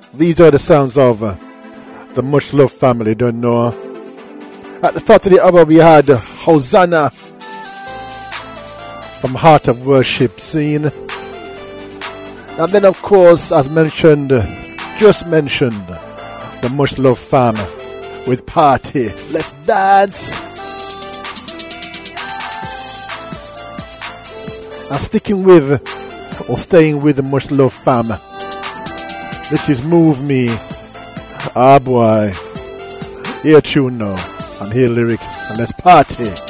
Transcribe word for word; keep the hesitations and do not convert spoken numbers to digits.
These are the sounds of uh, the Much Love family, don't know. At the start of the album we had Hosanna from Heart of Worship scene. And then of course, as mentioned, just mentioned, the Much Love fam with Party. Let's dance! And sticking with, or staying with the Much Love fam, this is Move Me. Ah boy, hear tune now, and hear lyrics, and let's party.